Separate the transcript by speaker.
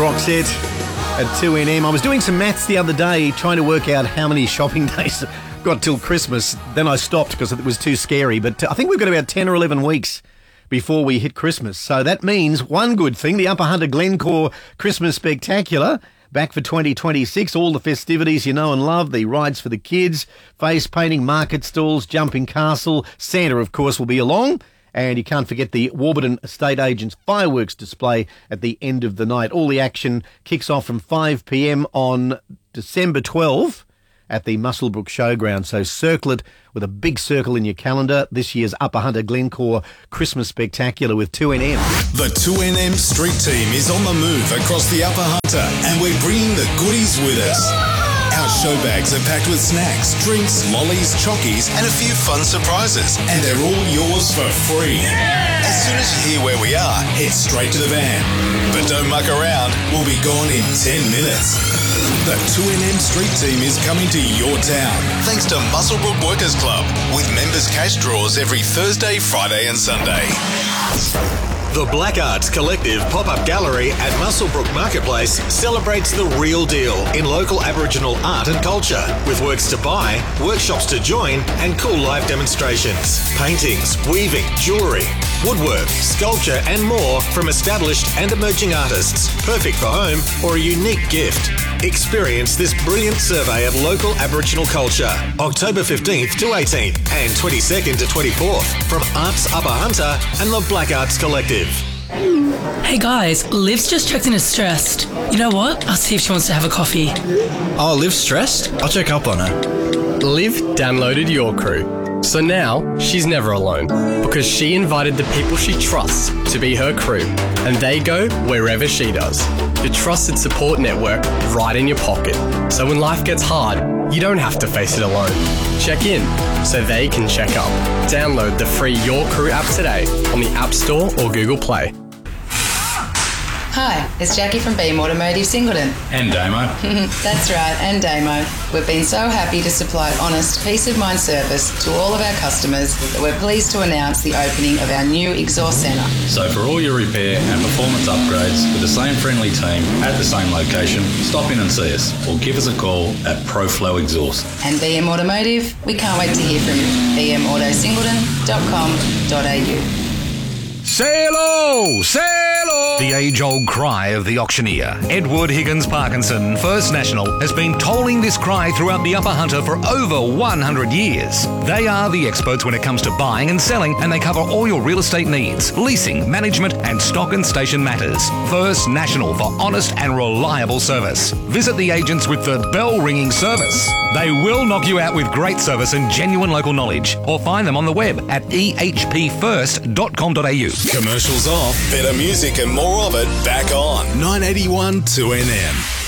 Speaker 1: Roxette at 2NM. I was doing some maths the other day trying to work out how many shopping days I've got till Christmas. Then I stopped because it was too scary. But I think we've got about 10 or 11 weeks before we hit Christmas. So that means one good thing, the Upper Hunter Glencore Christmas Spectacular, back for 2026. All the festivities you know and love, the rides for the kids, face painting, market stalls, jumping castle. Santa, of course, will be along. And you can't forget the Warburton Estate Agents fireworks display at the end of the night. All the action kicks off from 5 p.m. on December 12 at the Muswellbrook Showground. So circle it with a big circle in your calendar. This year's Upper Hunter Glencore Christmas Spectacular with 2NM.
Speaker 2: The 2NM Street Team is on the move across the Upper Hunter, and we're bringing the goodies with us. Our show bags are packed with snacks, drinks, lollies, chockies, and a few fun surprises. And they're all yours for free. As soon as you hear where we are, head straight to the van. But don't muck around, we'll be gone in 10 minutes. The 2NM Street Team is coming to your town, thanks to Muswellbrook Workers Club, with members' cash draws every Thursday, Friday and Sunday. The Black Arts Collective pop-up gallery at Muswellbrook Marketplace celebrates the real deal in local Aboriginal art and culture, with works to buy, workshops to join, and cool live demonstrations. Paintings, weaving, jewellery, woodwork, sculpture, and more from established and emerging artists. Perfect for home or a unique gift. Experience this brilliant survey of local Aboriginal culture, October 15th to 18th and 22nd to 24th from Arts Upper Hunter and the Black Arts Collective.
Speaker 3: Hey guys, Liv's just checked in as stressed. You know what? I'll see if she wants to have a coffee.
Speaker 4: Oh, Liv's stressed? I'll check up on her.
Speaker 5: Liv downloaded Your Crew. So now she's never alone because she invited the people she trusts to be her crew, and they go wherever she does. The trusted support network right in your pocket. So when life gets hard, you don't have to face it alone. Check in so they can check up. Download the free Your Crew app today on the App Store or Google Play.
Speaker 6: Hi, it's Jackie from Beam Automotive Singleton.
Speaker 7: And Damo.
Speaker 6: That's right, and Damo. We've been so happy to supply honest, peace of mind service to all of our customers that we're pleased to announce the opening of our new exhaust centre.
Speaker 7: So for all your repair and performance upgrades with the same friendly team at the same location, stop in and see us or give us a call at ProFlow Exhaust.
Speaker 6: And BM Automotive, we can't wait to hear from you. bmautosingleton.com.au.
Speaker 8: Say hello! Say hello! The age-old cry of the auctioneer. Edward Higgins Parkinson, First National, has been tolling this cry throughout the Upper Hunter for over 100 years. They are the experts when it comes to buying and selling, and they cover all your real estate needs, leasing, management, and stock and station matters. First National for honest and reliable service. Visit the agents with the bell-ringing service. They will knock you out with great service and genuine local knowledge, or find them on the web at ehpfirst.com.au.
Speaker 2: Commercials off, better music and more of it back on 981 2NM.